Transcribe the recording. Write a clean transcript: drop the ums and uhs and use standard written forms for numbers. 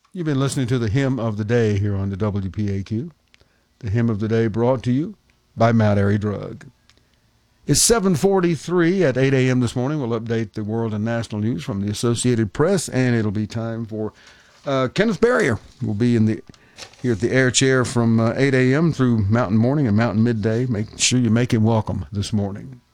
You've been listening to the Hymn of the Day here on the WPAQ. The Hymn of the Day brought to you by Mount Airy Drug. It's 7:43 at 8 a.m. this morning. We'll update the world and national news from the Associated Press, and it'll be time for Kenneth Barrier. We'll be here at the air chair from 8 a.m. through Mountain Morning and Mountain Midday. Make sure you make him welcome this morning.